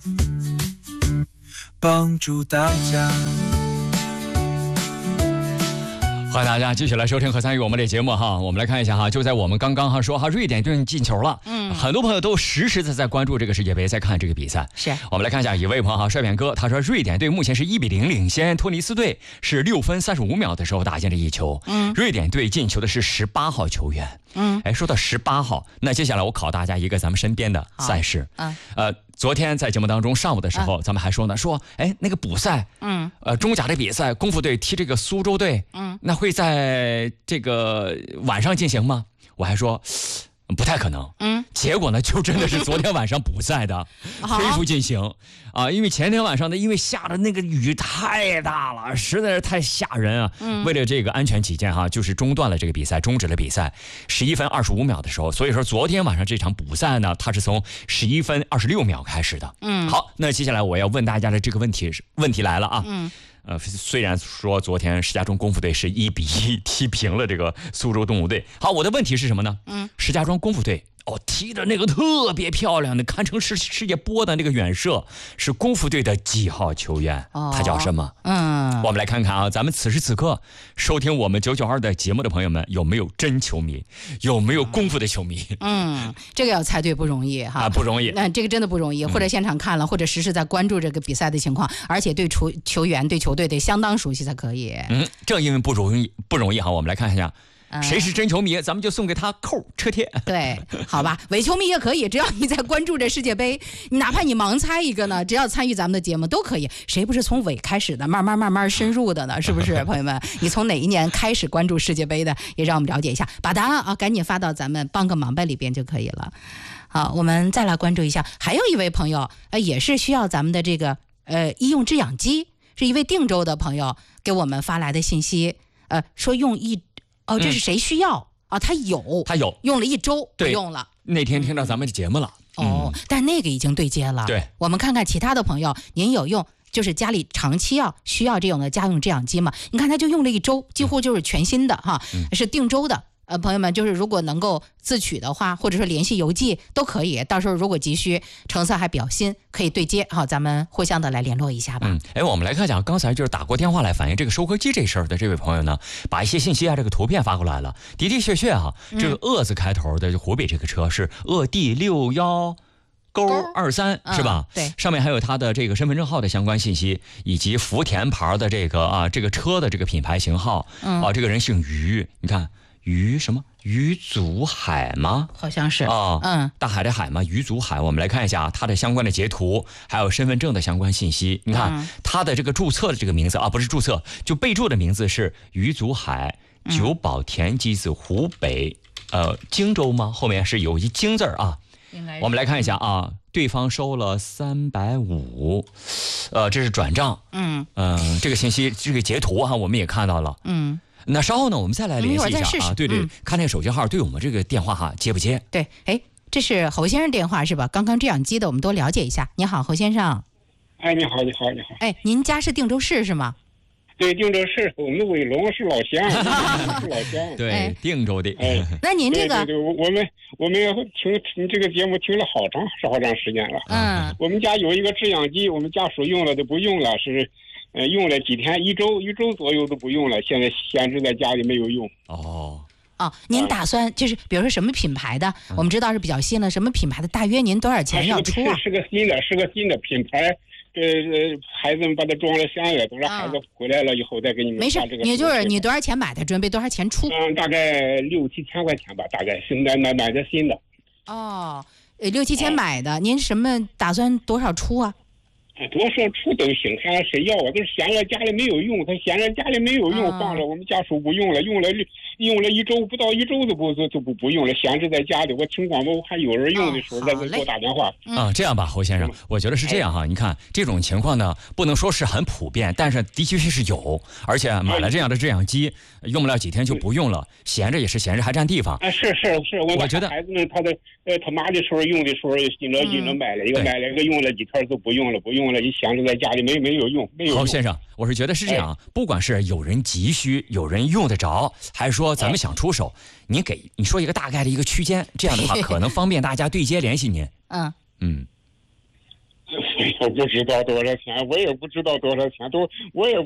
帮助大家。 欢迎大家继续来收听和参与我们的节目哈。我们来看一下哈，就在我们刚刚说瑞典队进球了，很多朋友都实时的在关注这个世界杯，在看这个比赛。 是， 我们来看一下一位朋友帅扁哥，他说瑞典队目前是1-0领先，托尼斯队是6分35秒的时候打进了一球。瑞典队进球的是18号球员。说到18号，那接下来我考大家一个咱们身边的赛事。昨天在节目当中上午的时候，咱们还说那个补赛，中甲的比赛，功夫队踢这个苏州队，那会在这个晚上进行吗？我还说不太可能。结果呢，就真的是昨天晚上补赛的，恢复进行啊。因为前天晚上呢，因为下的那个雨太大了，实在是太吓人啊。为了这个安全起见哈，就是中断了这个比赛，终止了比赛11分25秒的时候。所以说昨天晚上这场补赛呢，它是从11分26秒开始的。好，那接下来我要问大家的这个问题来了啊。虽然说昨天石家庄功夫队是1-1踢平了这个苏州东吴队。好，我的问题是什么呢？石家庄功夫队踢的那个特别漂亮的，堪称是世界波的那个远射，是功夫队的几号球员？他叫什么？我们来看看啊，咱们此时此刻收听我们992的节目的朋友们，有没有真球迷？有没有功夫的球迷？ 这个要猜对不容易哈， 不容易。 那这个真的不容易，或者现场看了，或者实时在关注这个比赛的情况，而且对球员、对球队得相当熟悉才可以。 正因为不容易哈，我们来看一下。谁是真球迷，咱们就送给他扣车贴。对， 好吧，伪球迷也可以，只要你在关注这世界杯，哪怕你盲猜一个呢，只要参与咱们的节目都可以。谁不是从伪开始的，慢慢深入的呢？是不是，朋友们？你从哪一年开始关注世界杯的，也让我们了解一下。把答案赶紧发到咱们帮个忙呗里边就可以了。好，我们再来关注一下，还有一位朋友，也是需要咱们的这个医用制氧机，是一位定州的朋友给我们发来的信息，说用这是谁需要啊？他有用了1周不用了。 那天听到咱们的节目了。 但那个已经对接了。 对， 我们看看其他的朋友，您有用就是家里长期需要这种的家用制氧机吗？你看他就用了1周，几乎就是全新的哈，是定州的。朋友们，就是如果能够自取的话，或者说联系邮寄都可以。到时候如果急需，成色还比较新，可以对接。好，咱们互相的来联络一下吧。 我们来看讲，刚才就是打过电话来反映这个收割机这事儿的这位朋友呢，把一些信息这个图片发过来了。的确这个鄂字开头的湖北这个车是鄂 D61勾23是吧？ 对， 上面还有他的这个身份证号的相关信息，以及福田牌的这个这个车的这个品牌型号。这个人姓于，你看。于什么？于祖海吗？ 好像是大海的海吗？于祖海。我们来看一下他的相关的截图，还有身份证的相关信息。你看他的这个注册的这个名字不是注册，就备注的名字是于祖海，九堡田鸡子湖北荆州吗？后面是有一荆字啊。我们来看一下对方收了350，这是转账。这个信息这个截图我们也看到了。那稍后呢，我们再来联系一下啊。对，看那个手机号对我们这个电话接不接？ 对，这是侯先生电话是吧？刚刚制氧机的，我们多了解一下。你好，侯先生。 你好。 您家是定州市是吗？ 对，定州市，我们伟龙是老乡，是老乡。 对，定州的。 那您这个， 对，我们也听这个节目听了好长时间了。我们家有一个制氧机，我们家属用了都不用了，是。用了几天，一周左右都不用了，现在闲置在家里没有用。 您打算就是比如说什么品牌的？我们知道是比较新的，什么品牌的？大约您多少钱要出啊？ 是个新的品牌。孩子们把它装了3月，等着孩子回来了以后再给你们。 没事，你就是你多少钱买的，准备多少钱出？ 大概6-7千块钱吧，大概是买的新的。 6-7千买的，您什么打算多少出啊？ 多少出都行，看谁要都是闲着家里没有用，他闲着家里没有用，放着我们家属不用了，用了1周，不到1周就不用了，闲置在家里。我听广播还有人用的时候，再给我打电话。 这样吧，侯先生，我觉得是这样你看这种情况呢，不能说是很普遍，但是的确是有，而且买了这样的制氧机，用不了几天就不用了，闲着也是闲着，还占地方。 是，我觉得孩子们他妈的时候用的时候，引着买了一个用了几天就不用了，一闲着在家里没有用。 侯先生，我是觉得是这样，不管是有人急需，有人用得着，还是说咱们想出手，你说一个大概的一个区间，这样的话可能方便大家对接联系您。 我不知道多少钱，我也不知道多少钱，我也